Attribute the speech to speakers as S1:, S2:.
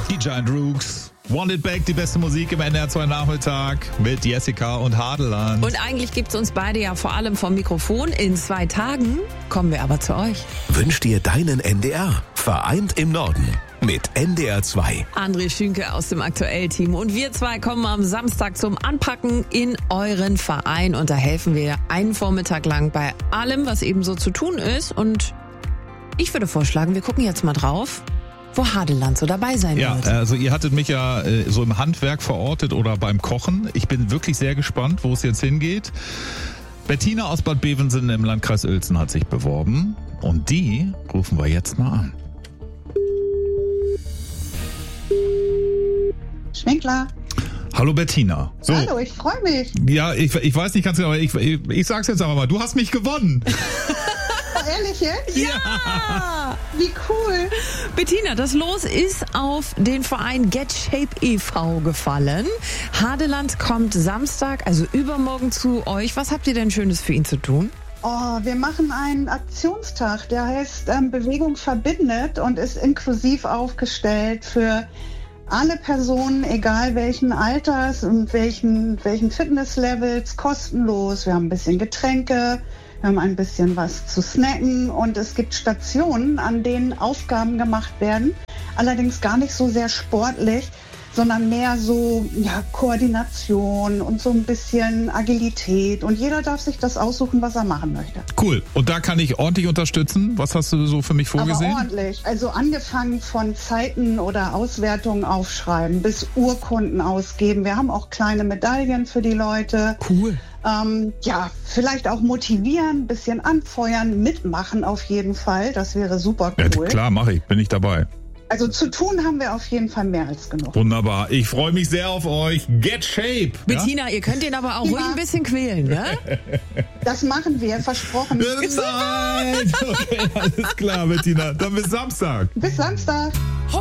S1: Die Giant Rooks. Want It Back, die beste Musik im NDR 2 Nachmittag mit Jessica und Hadeland.
S2: Und eigentlich gibt's uns beide ja vor allem vom Mikrofon. In 2 Tagen kommen wir aber zu euch.
S3: Wünsch dir deinen NDR. Vereint im Norden. Mit NDR 2.
S2: André Schünke aus dem Aktuell-Team. Und wir 2 kommen am Samstag zum Anpacken in euren Verein. Und da helfen wir einen Vormittag lang bei allem, was eben so zu tun ist. Und ich würde vorschlagen, wir gucken jetzt mal drauf, wo Hadeland so dabei sein wird.
S1: Ja, also ihr hattet mich ja so im Handwerk verortet oder beim Kochen. Ich bin wirklich sehr gespannt, wo es jetzt hingeht. Bettina aus Bad Bevensen im Landkreis Uelzen hat sich beworben. Und die rufen wir jetzt mal an.
S4: Schwenkler.
S1: Hallo Bettina. So.
S4: Hallo, ich freue mich.
S1: Ja, ich weiß nicht ganz genau, aber ich sag's jetzt aber mal. Du hast mich gewonnen.
S4: Ehrlich jetzt?
S2: Ja!
S4: Wie cool.
S2: Bettina, das Los ist auf den Verein Get Shape e.V. gefallen. Hadeland kommt Samstag, also übermorgen zu euch. Was habt ihr denn Schönes für ihn zu tun?
S4: Oh, wir machen einen Aktionstag, der heißt Bewegung verbindet und ist inklusiv aufgestellt für alle Personen, egal welchen Alters und welchen Fitnesslevels, kostenlos. Wir haben ein bisschen Getränke, wir haben ein bisschen was zu snacken und es gibt Stationen, an denen Aufgaben gemacht werden. Allerdings gar nicht so sehr sportlich, sondern mehr so Koordination und so ein bisschen Agilität. Und jeder darf sich das aussuchen, was er machen möchte.
S1: Cool. Und da kann ich ordentlich unterstützen. Was hast du so für mich vorgesehen?
S4: Aber ordentlich. Also angefangen von Zeiten oder Auswertungen aufschreiben bis Urkunden ausgeben. Wir haben auch kleine Medaillen für die Leute.
S2: Cool.
S4: Vielleicht auch motivieren, ein bisschen anfeuern, mitmachen auf jeden Fall. Das wäre super cool.
S1: Ja, klar, mache ich. Bin ich dabei.
S4: Also zu tun haben wir auf jeden Fall mehr als genug.
S1: Wunderbar. Ich freue mich sehr auf euch. Get Shape.
S2: Bettina, ihr könnt ihn aber auch ruhig ein bisschen quälen, ne?
S4: Das machen wir, versprochen.
S1: Nein. Okay, alles klar, Bettina. Dann bis Samstag.
S4: Bis Samstag.